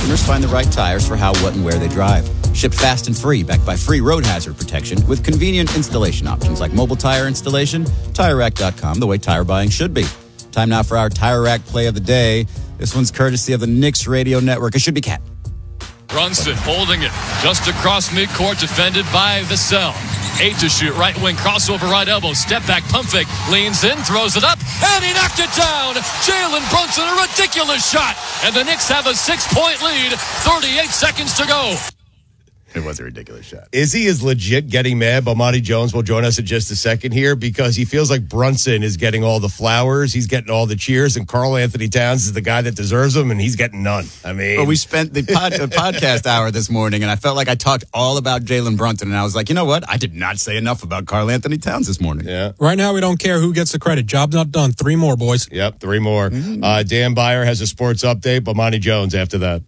customers find the right tires for how, what, and where they drive. Shipped fast and free, backed by free road hazard protection with convenient installation options like mobile tire installation. TireRack.com, the way tire buying should be. Time now for our Tire Rack play of the day. This one's courtesy of the Knicks Radio Network. It should be Cat. Brunson holding it just across midcourt, defended by Vassell. 8 to shoot, right wing, crossover, right elbow, step back, pump fake, leans in, throws it up, and he knocked it down. Jalen Brunson, a ridiculous shot. And the Knicks have a 6-point lead, 38 seconds to go. It was a ridiculous shot. Izzy is legit getting mad. Bomani Jones will join us in just a second here because he feels like Brunson is getting all the flowers. He's getting all the cheers, and Karl Anthony Towns is the guy that deserves them, and he's getting none. I mean, well, we spent the podcast hour this morning, and I felt like I talked all about Jalen Brunson, and I was like, you know what? I did not say enough about Karl Anthony Towns this morning. Yeah. Right now, we don't care who gets the credit. Job's not done. 3 more, boys. Yep, 3 more. Dan Byer has a sports update. Bomani Jones after that.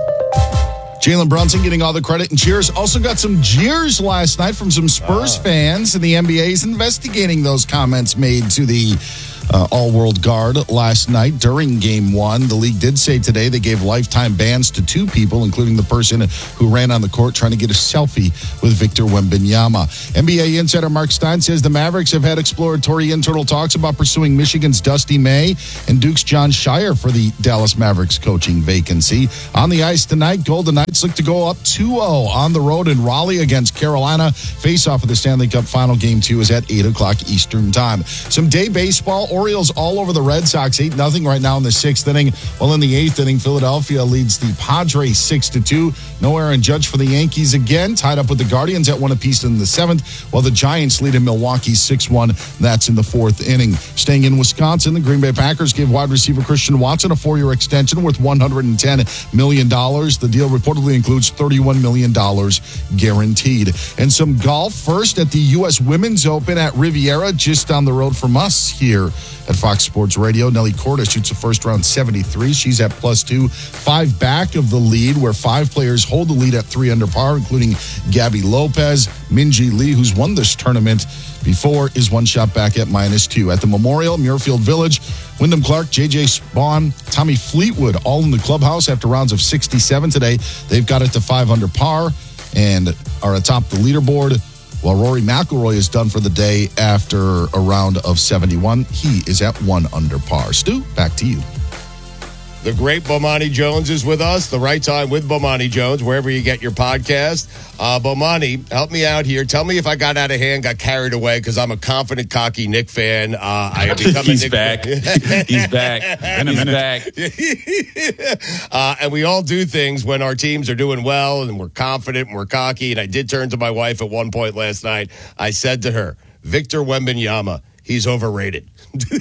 Jalen Brunson getting all the credit and cheers. Also got some jeers last night from some Spurs fans, and the NBA is investigating those comments made to the all-world guard last night during Game 1. The league did say today they gave lifetime bans to 2 people, including the person who ran on the court trying to get a selfie with Victor Wembanyama. NBA insider Mark Stein says the Mavericks have had exploratory internal talks about pursuing Michigan's Dusty May and Duke's John Shire for the Dallas Mavericks coaching vacancy. On the ice tonight, Golden Knights look to go up 2-0 on the road in Raleigh against Carolina. Face-off of the Stanley Cup final. Game 2 is at 8 o'clock Eastern time. Some day baseball. Orioles all over the Red Sox, 8-0 right now in the 6th inning. Well, in the 8th inning, Philadelphia leads the Padres 6-2. No Aaron Judge for the Yankees again, tied up with the Guardians at 1 apiece in the 7th, while the Giants lead in Milwaukee 6-1. That's in the 4th inning. Staying in Wisconsin, the Green Bay Packers gave wide receiver Christian Watson a 4-year extension worth $110 million. The deal reportedly includes $31 million guaranteed. And some golf first at the U.S. Women's Open at Riviera, just down the road from us here at Fox Sports Radio. Nelly Korda shoots a first-round 73. She's at +2, 5 back of the lead, where 5 players hold the lead at 3 under par, including Gabby Lopez. Minjee Lee, who's won this tournament before, is 1 shot back at -2. At the Memorial, Muirfield Village, Wyndham Clark, J.J. Spawn, Tommy Fleetwood, all in the clubhouse after rounds of 67 today. They've got it to 5 under par and are atop the leaderboard, while Rory McIlroy is done for the day after a round of 71. He is at 1 under par. Stu, back to you. The great Bomani Jones is with us. The Right Time with Bomani Jones, wherever you get your podcast. Bomani, help me out here. Tell me if I got out of hand, got carried away, because I'm a confident, cocky Knick fan. I have become He's a Knick back. fan. He's back. He's back. And we all do things when our teams are doing well, and we're confident and we're cocky. And I did turn to my wife at one point last night. I said to her, Victor Wembanyama, he's overrated.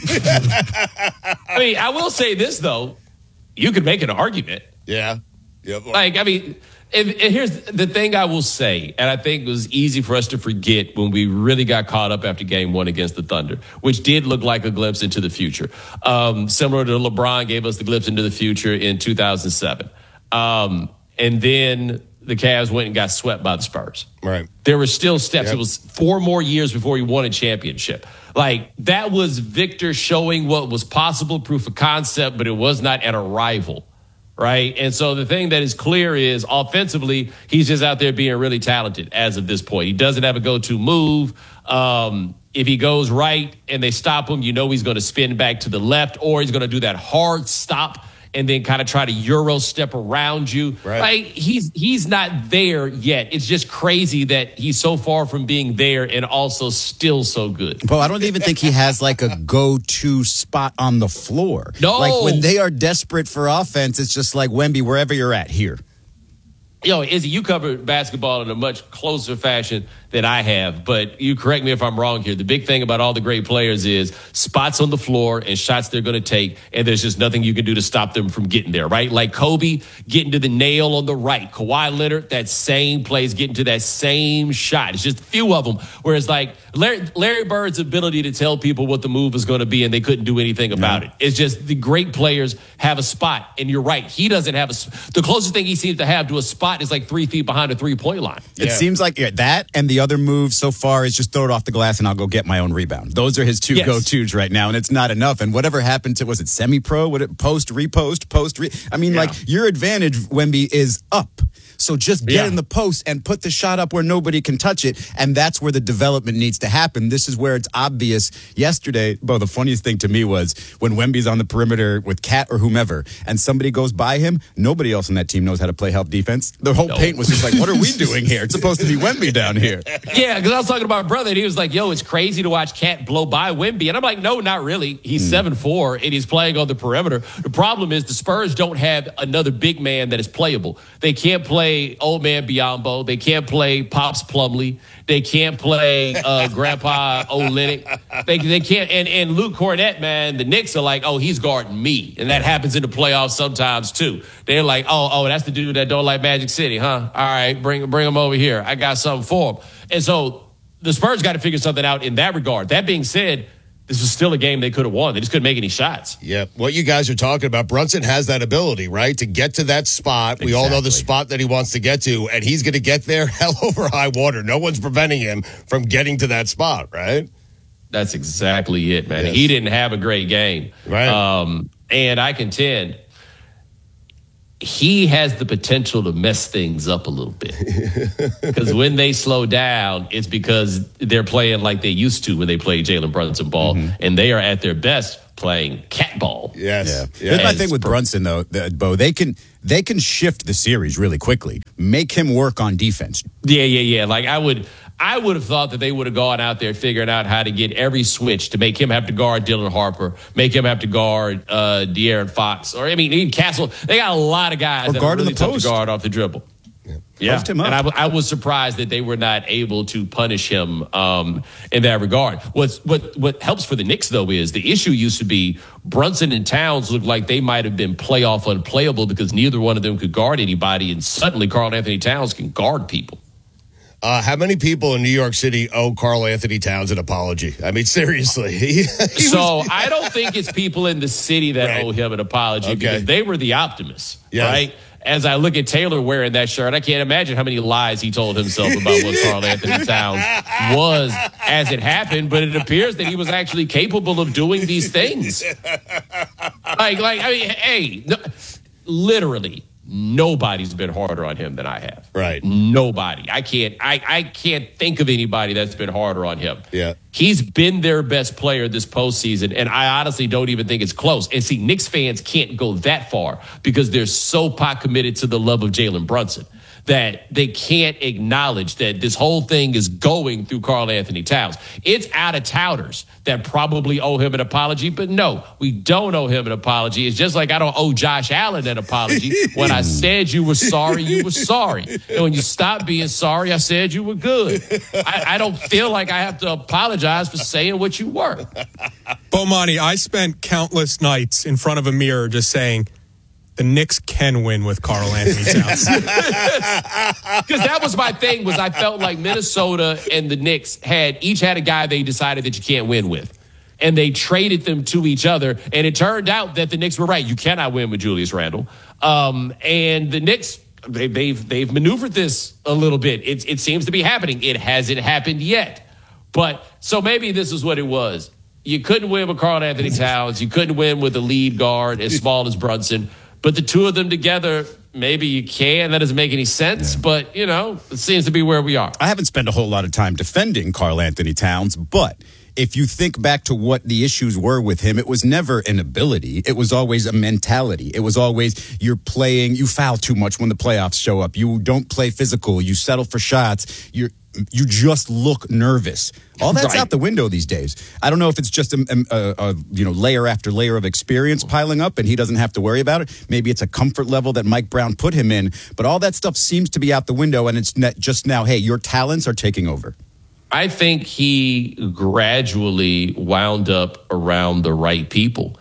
I mean, I will say this, though. You could make an argument. Yeah. Yep. Like, I mean, and here's the thing I will say, and I think it was easy for us to forget when we really got caught up after Game 1 against the Thunder, which did look like a glimpse into the future. Similar to LeBron gave us the glimpse into the future in 2007. And then the Cavs went and got swept by the Spurs. Right. There were still steps. Yep. It was 4 more years before he won a championship. Like, that was Victor showing what was possible, proof of concept, but it was not an arrival, right? And so the thing that is clear is, offensively, he's just out there being really talented as of this point. He doesn't have a go-to move. If he goes right and they stop him, you know he's going to spin back to the left, or he's going to do that hard stop and then kind of try to Euro step around you. Right? He's not there yet. It's just crazy that he's so far from being there and also still so good. Bro, I don't even think he has like a go-to spot on the floor. No. Like when they are desperate for offense, it's just like, Wemby, wherever you're at, here. Yo, Izzy, you covered basketball in a much closer fashion than I have, but you correct me if I'm wrong here. The big thing about all the great players is spots on the floor and shots they're going to take, and there's just nothing you can do to stop them from getting there, right? Like Kobe getting to the nail on the right. Kawhi Leonard, that same plays, getting to that same shot. It's just a few of them, whereas like Larry Bird's ability to tell people what the move is going to be and they couldn't do anything about it. It's just the great players have a spot, and you're right. He doesn't have the closest thing he seems to have to a spot spot is like 3 feet behind the 3-point line. It seems like that, and the other move so far is just throw it off the glass and I'll go get my own rebound. Those are his two go-tos right now, and it's not enough. And whatever happened to, was it semi-pro? What it post, repost, post, I mean, like, your advantage, Wemby, is up. So just get in the post and put the shot up where nobody can touch it, and that's where the development needs to happen. This is where it's obvious. Yesterday, the funniest thing to me was when Wemby's on the perimeter with Cat or whomever, and somebody goes by him, nobody else on that team knows how to play help defense. The whole paint was just like, what are we doing here? It's supposed to be Wemby down here. Yeah, because I was talking to my brother, and he was like, yo, it's crazy to watch Cat blow by Wemby. And I'm like, no, not really. He's 7'4", and he's playing on the perimeter. The problem is the Spurs don't have another big man that is playable. They can't play old man Biyombo. They can't play Pops Plumlee. They can't play Grandpa Olynyk. They can't. And Luke Cornett, man, the Knicks are like, oh, he's guarding me. And that happens in the playoffs sometimes, too. They're like, oh, that's the dude that don't like Magic City, huh? All right, bring him over here. I got something for him. And so the Spurs got to figure something out in that regard. That being said, this was still a game they could have won. They just couldn't make any shots. Yeah, what you guys are talking about, Brunson has that ability, right, to get to that spot. We all know the spot that he wants to get to, and he's going to get there hell over high water. No one's preventing him from getting to that spot, right? That's exactly it, man. Yes. He didn't have a great game. Right. And I contend he has the potential to mess things up a little bit. Because when they slow down, it's because they're playing like they used to when they played Jalen Brunson ball, and they are at their best playing cat ball. Yes. Here's my thing with Brunson, though, Bo. They can shift the series really quickly. Make him work on defense. Yeah. Like I would have thought that they would have gone out there figuring out how to get every switch to make him have to guard Dylan Harper, make him have to guard De'Aaron Fox, or even Castle. They got a lot of guys that are really tough to guard off the dribble. Yeah, Post him up. And I was surprised that they were not able to punish him in that regard. What helps for the Knicks, though, is the issue used to be Brunson and Towns looked like they might have been playoff unplayable because neither one of them could guard anybody, and suddenly Karl Anthony Towns can guard people. How many people in New York City owe Karl Anthony Towns an apology? I mean, seriously. I don't think it's people in the city that owe him an apology because they were the optimists, right? As I look at Taylor wearing that shirt, I can't imagine how many lies he told himself about what Karl Anthony Towns was as it happened, but it appears that he was actually capable of doing these things. Literally. Nobody's been harder on him than I have. Right. Nobody. I can't think of anybody that's been harder on him. Yeah. He's been their best player this postseason, and I honestly don't even think it's close. And see, Knicks fans can't go that far because they're so pot committed to the love of Jalen Brunson that they can't acknowledge that this whole thing is going through Karl Anthony Towns. It's out-of-towners that probably owe him an apology, but no, we don't owe him an apology. It's just like I don't owe Josh Allen an apology. When I said you were sorry, you were sorry. And when you stopped being sorry, I said you were good. I don't feel like I have to apologize for saying what you were. Bomani, I spent countless nights in front of a mirror just saying, the Knicks can win with Karl Anthony Towns. Because that was my thing, was I felt like Minnesota and the Knicks each had a guy they decided that you can't win with. And they traded them to each other. And it turned out that the Knicks were right. You cannot win with Julius Randle. And the Knicks, they've maneuvered this a little bit. It seems to be happening. It hasn't happened yet. But so maybe this is what it was. You couldn't win with Karl Anthony Towns. You couldn't win with a lead guard as small as Brunson. But the two of them together, maybe you can. That doesn't make any sense. Yeah. But, it seems to be where we are. I haven't spent a whole lot of time defending Karl Anthony Towns, but if you think back to what the issues were with him, it was never an ability. It was always a mentality. It was always you foul too much when the playoffs show up. You don't play physical. You settle for shots. You just look nervous. All that's out the window these days. I don't know if it's just a layer after layer of experience piling up and he doesn't have to worry about it. Maybe it's a comfort level that Mike Brown put him in. But all that stuff seems to be out the window, and it's just now, hey, your talents are taking over. I think he gradually wound up around the right people.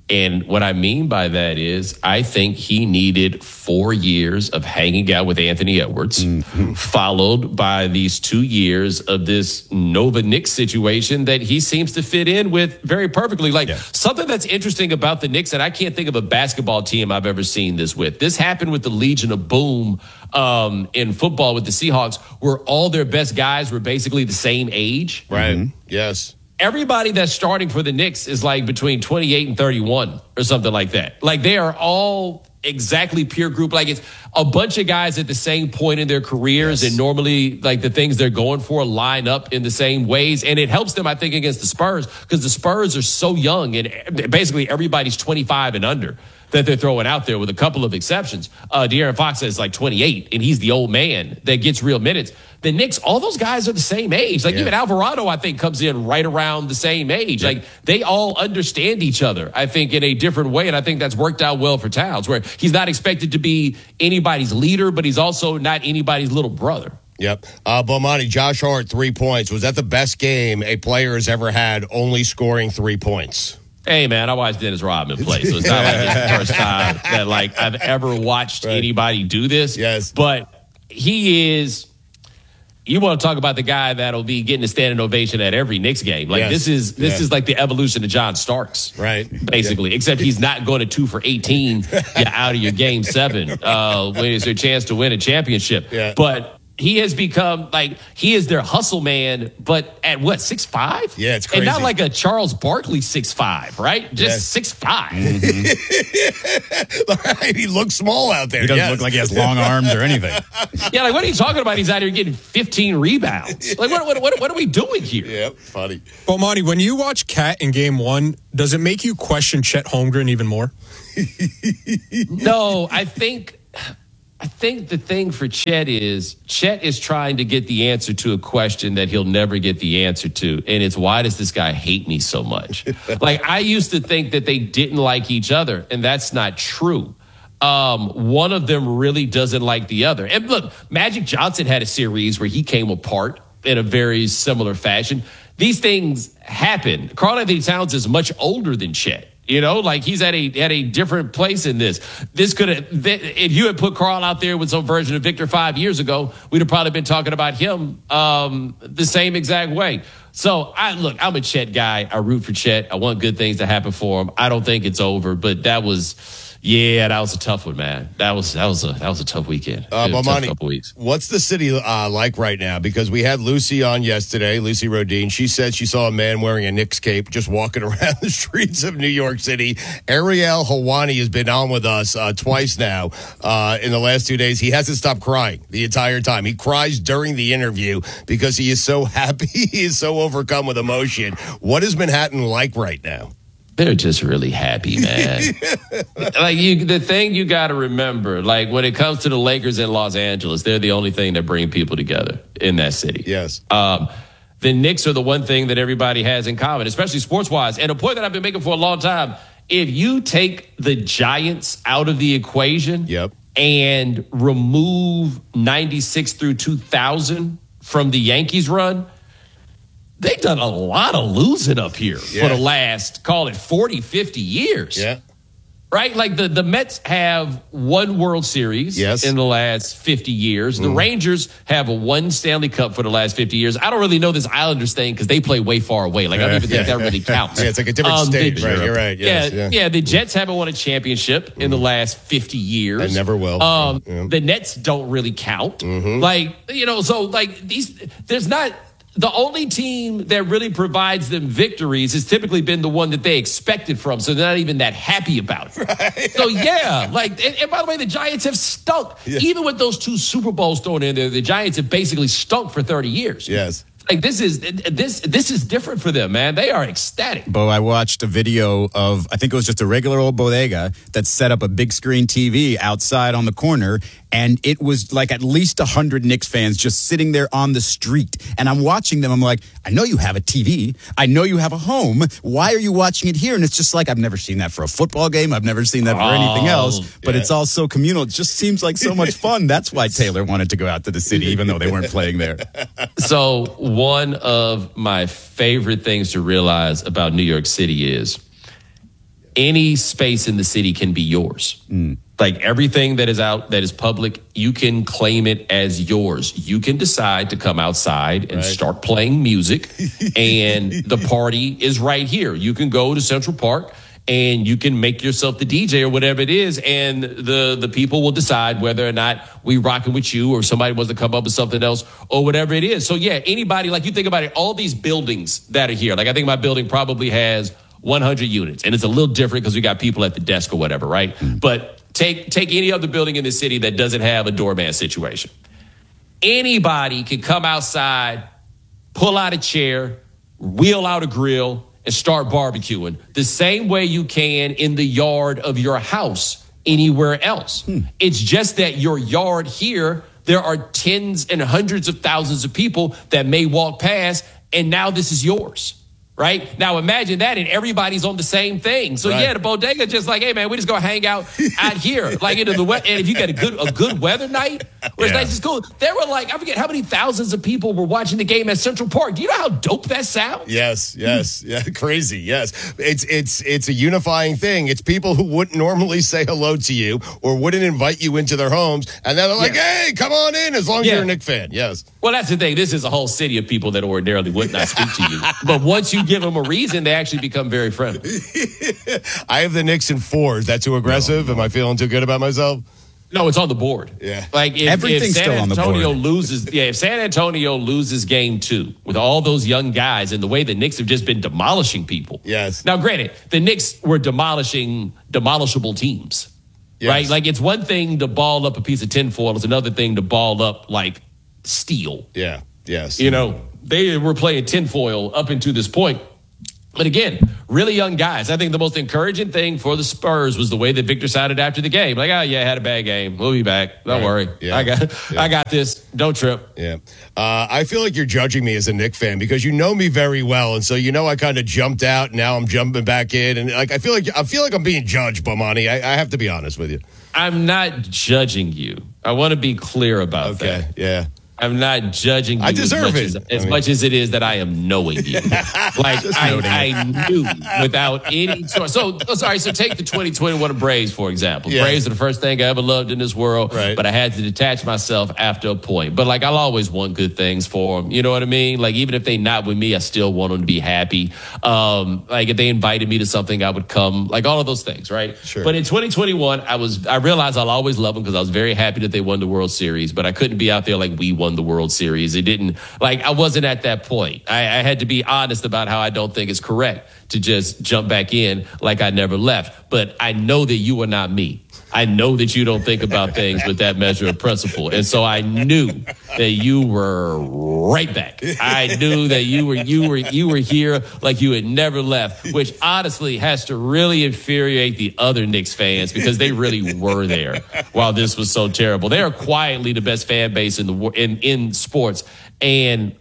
And what I mean by that is I think he needed 4 years of hanging out with Anthony Edwards, followed by these 2 years of this Nova Knicks situation that he seems to fit in with very perfectly. Something that's interesting about the Knicks, and I can't think of a basketball team I've ever seen this with. This happened with the Legion of Boom in football with the Seahawks, where all their best guys were basically the same age. Right. Yes. Everybody that's starting for the Knicks is like between 28 and 31 or something like that. Like they are all exactly peer group. Like it's a bunch of guys at the same point in their careers. And normally like the things they're going for line up in the same ways. And it helps them, I think, against the Spurs because the Spurs are so young and basically everybody's 25 and under that they're throwing out there with a couple of exceptions. De'Aaron Fox is like 28 and he's the old man that gets real minutes. The Knicks, all those guys are the same age. Like even Alvarado, I think, comes in right around the same age. Like they all understand each other, I think, in a different way. And I think that's worked out well for Towns, where he's not expected to be anybody's leader, but he's also not anybody's little brother. Yep. Bomani, Josh Hart, 3 points. Was that the best game a player has ever had, only scoring 3 points? Hey, man, I watched Dennis Rodman play, so it's not like it's the first time that like I've ever watched anybody do this. Yes. But he is... You want to talk about the guy that'll be getting a standing ovation at every Knicks game. Like this is like the evolution of John Starks. Right. Basically. Except he's not going to 2 for 18 out of your game 7 when it's their chance to win a championship. Yeah. But he has become like he is their hustle man, but at what, 6'5"? Yeah, it's crazy. And not like a Charles Barkley 6'5", right? Just 6'5". He looks small out there. He doesn't look like he has long arms or anything. Yeah, like what are you talking about? He's out here getting 15 rebounds. Like what are we doing here? Yep, funny. Well, Monty, when you watch Cat in Game 1, does it make you question Chet Holmgren even more? No, I think the thing for Chet is trying to get the answer to a question that he'll never get the answer to. And it's, why does this guy hate me so much? Like, I used to think that they didn't like each other, and that's not true. One of them really doesn't like the other. And look, Magic Johnson had a series where he came apart in a very similar fashion. These things happen. Karl-Anthony Towns is much older than Chet. You know, like he's at a different place in this. This could have, if you had put Karl out there with some version of Victor 5 years ago, we'd have probably been talking about him the same exact way. So I'm a Chet guy. I root for Chet. I want good things to happen for him. I don't think it's over, but that was a tough one, man. That was a tough weekend. Tough couple weeks. What's the city like right now? Because we had Lucy on yesterday, Lucy Rodin. She said she saw a man wearing a Knicks cape just walking around the streets of New York City. Ariel Helwani has been on with us twice now in the last 2 days. He hasn't stopped crying the entire time. He cries during the interview because he is so happy. He is so overcome with emotion. What is Manhattan like right now? They're just really happy, man. The thing you got to remember, like when it comes to the Lakers in Los Angeles, they're the only thing that bring people together in that city. Yes. The Knicks are the one thing that everybody has in common, especially sports-wise. And a point that I've been making for a long time, if you take the Giants out of the equation and remove 96 through 2000 from the Yankees run, they've done a lot of losing up here for the last, call it 40, 50 years. Yeah. Right? Like the Mets have one World Series in the last 50 years. The Rangers have one Stanley Cup for the last 50 years. I don't really know this Islanders thing because they play way far away. Like, I don't even think that really counts. Yeah, it's like a different state. Right, you're right. Yes, the Jets haven't won a championship in the last 50 years. And never will. The Nets don't really count. Like, so like there's not... The only team that really provides them victories has typically been the one that they expected from, so they're not even that happy about it. Right. So, and by the way, the Giants have stunk. Yeah. Even with those 2 Super Bowls thrown in there, the Giants have basically stunk for 30 years. Yes. Like, this is different for them, man. They are ecstatic. Bo, I watched a video of, I think it was just a regular old bodega that set up a big screen TV outside on the corner, and it was like at least 100 Knicks fans just sitting there on the street. And I'm watching them. I'm like, I know you have a TV. I know you have a home. Why are you watching it here? And it's just like, I've never seen that for a football game. I've never seen that for anything else. But it's all so communal. It just seems like so much fun. That's why Taylor wanted to go out to the city, even though they weren't playing there. So one of my favorite things to realize about New York City is any space in the city can be yours. Like everything that is out, that is public, you can claim it as yours. You can decide to come outside and start playing music, and the party is right here. You can go to Central Park and you can make yourself the DJ or whatever it is, and the people will decide whether or not we rocking with you or somebody wants to come up with something else or whatever it is. So yeah, anybody, like you think about it, all these buildings that are here, like I think my building probably has 100 units, and it's a little different because we got people at the desk or whatever, right? But take any other building in the city that doesn't have a doorman situation. Anybody can come outside, pull out a chair, wheel out a grill, and start barbecuing the same way you can in the yard of your house anywhere else. It's just that your yard here, there are tens and hundreds of thousands of people that may walk past, and now this is yours. Right? Now imagine that, and everybody's on the same thing. So yeah, the bodega just like, hey man, we just go hang out here. Like into the and if you got a good weather night, where it's nice, it's cool. There were like, I forget how many thousands of people were watching the game at Central Park. Do you know how dope that sounds? Yes. Yeah, crazy. Yes. It's a unifying thing. It's people who wouldn't normally say hello to you or wouldn't invite you into their homes, and then they're like, hey, come on in, as long as you're a Knicks fan. Yes. Well, that's the thing. This is a whole city of people that ordinarily would not speak to you. But once you give them a reason, they actually become very friendly. I have the Knicks in 4. Is that too aggressive? Am I feeling too good about myself? No, it's on the board. Yeah. Like if San Antonio loses, if San Antonio loses game 2 with all those young guys and the way the Knicks have just been demolishing people. Yes. Now, granted, the Knicks were demolishing demolishable teams. Yes. Right? Like it's one thing to ball up a piece of tinfoil. It's another thing to ball up like steel. Yeah. Yes. You know, they were playing tinfoil up into this point. But again, really young guys. I think the most encouraging thing for the Spurs was the way that Victor sounded after the game. Like, oh, yeah, I had a bad game. We'll be back. Don't worry. Yeah. I got this. Don't trip. Yeah. I feel like you're judging me as a Knicks fan because you know me very well. And so, you know, I kind of jumped out. Now I'm jumping back in. And like, I feel like I'm being judged, Bomani. I have to be honest with you. I'm not judging you. I want to be clear about that. Okay. Yeah. I'm not judging you I deserve as much as it is that I am knowing you. Like I knew without any source. So take the 2021 Braves, for example. Yeah. Braves are the first thing I ever loved in this world, but I had to detach myself after a point. But like I'll always want good things for them. You know what I mean? Like even if they not with me, I still want them to be happy. Like if they invited me to something, I would come. Like all of those things, right? Sure. But in 2021, I realized I'll always love them because I was very happy that they won the World Series, but I couldn't be out there like we won the World Series. It didn't, like, I wasn't at that point. I had to be honest about how I don't think it's correct to just jump back in like I never left. But I know that you are not me. I know that you don't think about things with that measure of principle. And so I knew that you were right back. I knew that you were here like you had never left, which honestly has to really infuriate the other Knicks fans because they really were there while this was so terrible. They are quietly the best fan base in sports, and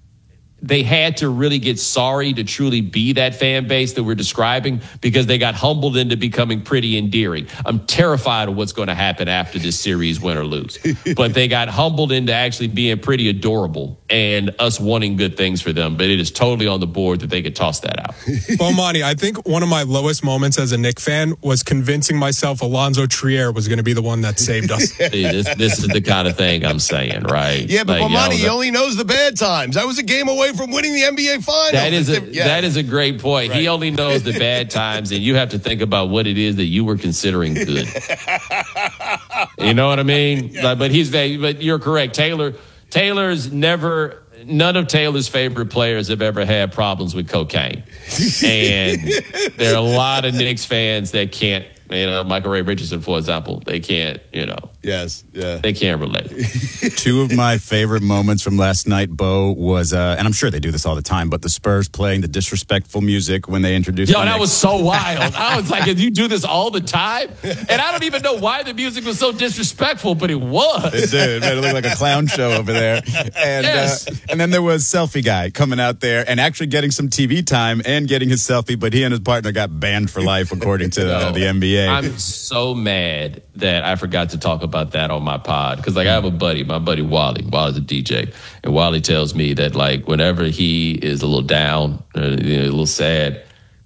they had to really get sorry to truly be that fan base that we're describing because they got humbled into becoming pretty endearing. I'm terrified of what's going to happen after this series, win or lose. But they got humbled into actually being pretty adorable and us wanting good things for them. But it is totally on the board that they could toss that out. Well, Monty, I think one of my lowest moments as a Knicks fan was convincing myself Alonzo Trier was going to be the one that saved us. See, this is the kind of thing I'm saying, right? Yeah, but Monty, he only knows the bad times. I was a game away from winning the NBA Finals. That is a great point. Right. He only knows the bad times, and you have to think about what it is that you were considering good. You know what I mean? Yeah. But you're correct. None of Taylor's favorite players have ever had problems with cocaine. And there are a lot of Knicks fans that can't, Michael Ray Richardson, for example, they can't, Yes, yeah. They can't relate. Two of my favorite moments from last night, Bo, was, and I'm sure they do this all the time, but the Spurs playing the disrespectful music when they introduced the that Knicks. was so wild. I was like, you do this all the time? And I don't even know why the music was so disrespectful, but it was. It did. It made it look like a clown show over there. And, yes. And then there was Selfie Guy coming out there and actually getting some TV time and getting his selfie, but he and his partner got banned for life, according to the NBA. I'm so mad that I forgot to talk about that on my pod because I have a buddy, my buddy Wally. Wally's a DJ, and Wally tells me that like whenever he is a little down, a little sad,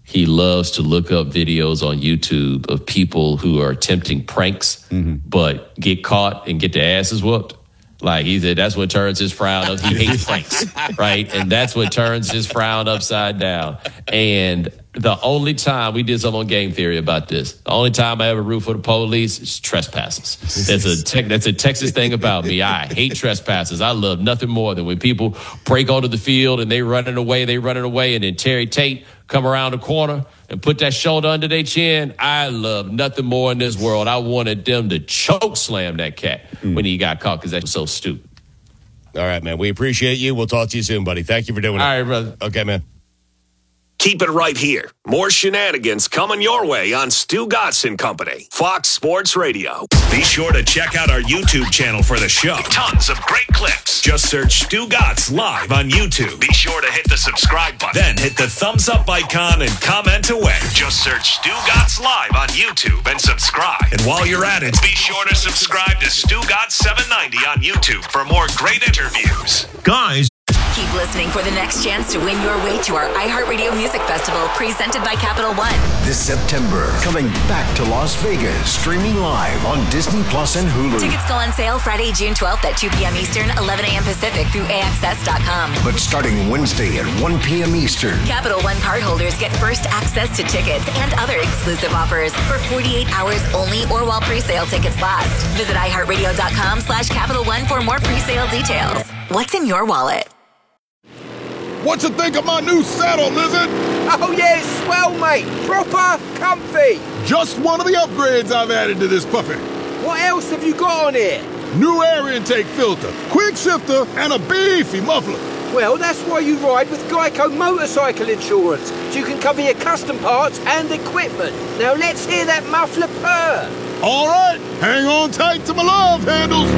he loves to look up videos on YouTube of people who are attempting pranks, but get caught and get their asses whooped. Like he said, that's what turns his frown up. He hates pranks, right? And that's what turns his frown upside down. And the only time we did something on Game Theory about this, the only time I ever root for the police is trespassers. That's a Texas thing about me. I hate trespassers. I love nothing more than when people break onto the field and they running away, and then Terry Tate come around the corner and put that shoulder under their chin. I love nothing more in this world. I wanted them to choke slam that cat when he got caught because that was so stupid. All right, man. We appreciate you. We'll talk to you soon, buddy. Thank you for doing it. All right, brother. Okay, man. Keep it right here. More shenanigans coming your way on Stu Gatz and Company, Fox Sports Radio. Be sure to check out our YouTube channel for the show. Tons of great clips. Just search Stu Gatz Live on YouTube. Be sure to hit the subscribe button. Then hit the thumbs up icon and comment away. Just search Stu Gatz Live on YouTube and subscribe. And while you're at it, be sure to subscribe to Stu Gatz 790 on YouTube for more great interviews. Guys, keep listening for the next chance to win your way to our iHeartRadio Music Festival presented by Capital One. This September, coming back to Las Vegas, streaming live on Disney Plus and Hulu. Tickets go on sale Friday, June 12th at 2 p.m. Eastern, 11 a.m. Pacific through AXS.com. But starting Wednesday at 1 p.m. Eastern, Capital One cardholders get first access to tickets and other exclusive offers for 48 hours only or while presale tickets last. Visit iHeartRadio.com/Capital One for more presale details. What's in your wallet? What you think of my new saddle, Lizard? Oh yeah, it's swell, mate. Proper comfy. Just one of the upgrades I've added to this puppy. What else have you got on here? New air intake filter, quick shifter, and a beefy muffler. Well, that's why you ride with Geico Motorcycle Insurance, so you can cover your custom parts and equipment. Now let's hear that muffler purr. All right, hang on tight to my love handles.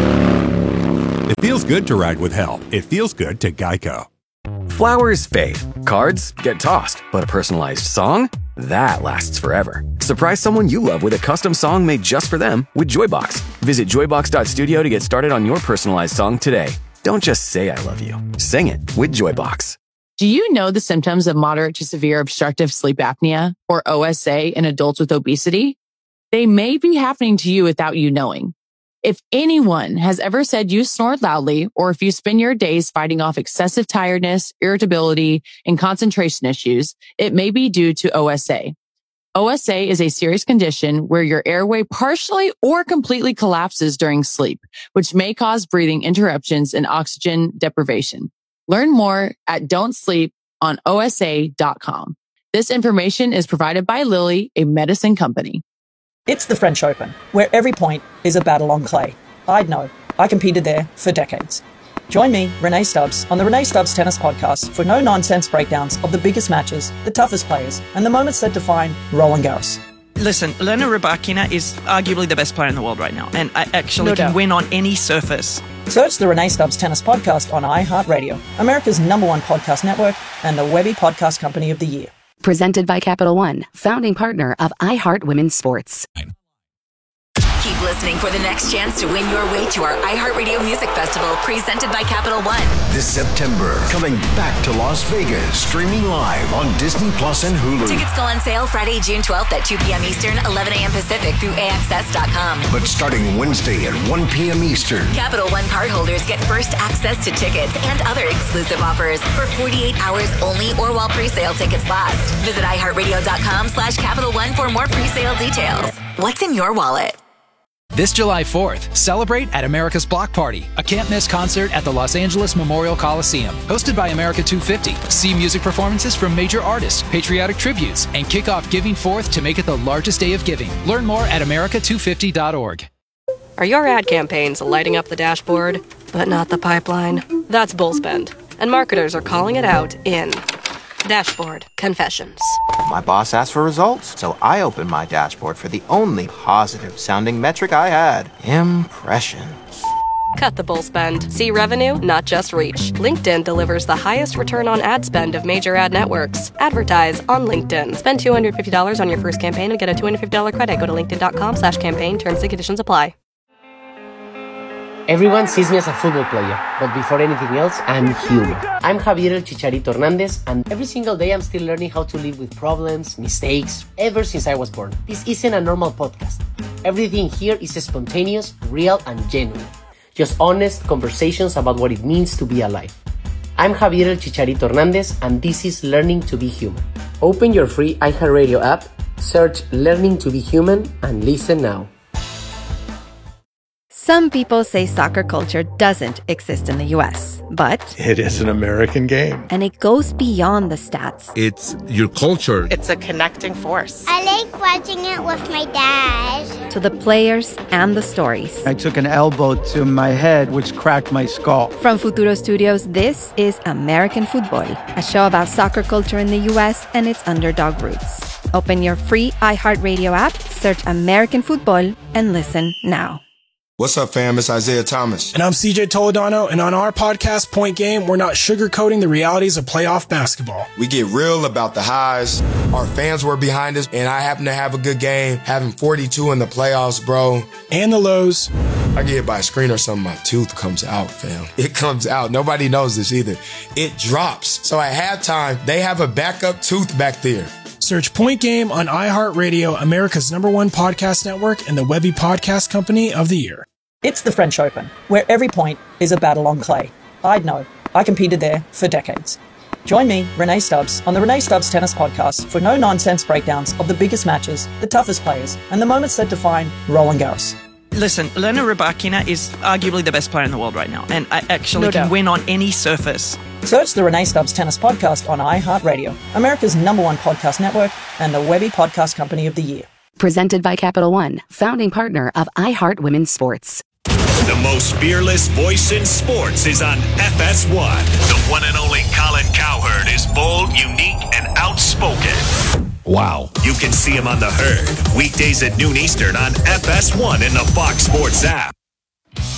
It feels good to ride with help. It feels good to Geico. Flowers fade, cards get tossed, but a personalized song? That lasts forever. Surprise someone you love with a custom song made just for them with Joybox. Visit joybox.studio to get started on your personalized song today. Don't just say I love you. Sing it with Joybox. Do you know the symptoms of moderate to severe obstructive sleep apnea, or OSA, in adults with obesity? They may be happening to you without you knowing. If anyone has ever said you snored loudly, or if you spend your days fighting off excessive tiredness, irritability, and concentration issues, it may be due to OSA. OSA is a serious condition where your airway partially or completely collapses during sleep, which may cause breathing interruptions and oxygen deprivation. Learn more at don'tsleeponosa.com. This information is provided by Lilly, a medicine company. It's the French Open, where every point is a battle on clay. I'd know. I competed there for decades. Join me, Renee Stubbs, on the Renee Stubbs Tennis Podcast for no-nonsense breakdowns of the biggest matches, the toughest players, and the moments that define Roland Garros. Listen, Elena Rybakina is arguably the best player in the world right now, and I actually can win on any surface. Search the Renee Stubbs Tennis Podcast on iHeartRadio, America's #1 podcast network, and the Webby Podcast Company of the Year. Presented by Capital One, founding partner of iHeart Women's Sports. Keep listening for the next chance to win your way to our iHeartRadio Music Festival presented by Capital One. This September, coming back to Las Vegas, streaming live on Disney Plus and Hulu. Tickets go on sale Friday, June 12th at 2 p.m. Eastern, 11 a.m. Pacific through AXS.com. But starting Wednesday at 1 p.m. Eastern, Capital One cardholders get first access to tickets and other exclusive offers for 48 hours only or while presale tickets last. Visit iHeartRadio.com/Capital One for more presale details. What's in your wallet? This July 4th, celebrate at America's Block Party, a can't-miss concert at the Los Angeles Memorial Coliseum. Hosted by America 250. See music performances from major artists, patriotic tributes, and kick off Giving Forth to make it the largest day of giving. Learn more at america250.org. Are your ad campaigns lighting up the dashboard, but not the pipeline? That's bullspend, and marketers are calling it out in Dashboard Confessions. My boss asked for results, so I opened my dashboard for the only positive-sounding metric I had: impressions. Cut the bull spend. See revenue, not just reach. LinkedIn delivers the highest return on ad spend of major ad networks. Advertise on LinkedIn. Spend $250 on your first campaign and get a $250 credit. Go to linkedin.com/campaign. Terms and conditions apply. Everyone sees me as a football player, but before anything else, I'm human. I'm Javier El Chicharito Hernandez, and every single day I'm still learning how to live with problems, mistakes, ever since I was born. This isn't a normal podcast. Everything here is spontaneous, real, and genuine. Just honest conversations about what it means to be alive. I'm Javier El Chicharito Hernandez, and this is Learning to be Human. Open your free iHeartRadio app, search Learning to be Human, and listen now. Some people say soccer culture doesn't exist in the U.S., but it is an American game. And it goes beyond the stats. It's your culture. It's a connecting force. I like watching it with my dad. To the players and the stories. I took an elbow to my head, which cracked my skull. From Futuro Studios, this is American Football, a show about soccer culture in the U.S. and its underdog roots. Open your free iHeartRadio app, search American Football, and listen now. What's up, fam? It's Isaiah Thomas. And I'm CJ Toledano, and on our podcast, Point Game, we're not sugarcoating the realities of playoff basketball. We get real about the highs. Our fans were behind us, and I happen to have a good game, having 42 in the playoffs, bro. And the lows. I get hit by a screen or something, my tooth comes out, fam. It comes out. Nobody knows this either. It drops. So at halftime, they have a backup tooth back there. Search Point Game on iHeartRadio, America's #1 podcast network, and the Webby Podcast Company of the Year. It's the French Open, where every point is a battle on clay. I'd know. I competed there for decades. Join me, Renee Stubbs, on the Renee Stubbs Tennis Podcast for no-nonsense breakdowns of the biggest matches, the toughest players, and the moments that define Roland Garros. Listen, Elena Rybakina is arguably the best player in the world right now, and I actually can win on any surface. Search the Renee Stubbs Tennis Podcast on iHeartRadio, America's #1 podcast network, and the Webby Podcast Company of the Year. Presented by Capital One, founding partner of iHeart Women's Sports. The most fearless voice in sports is on FS1. The one and only Colin Cowherd is bold, unique, and outspoken. Wow. You can see him on The Herd, weekdays at noon Eastern on FS1 in the Fox Sports app.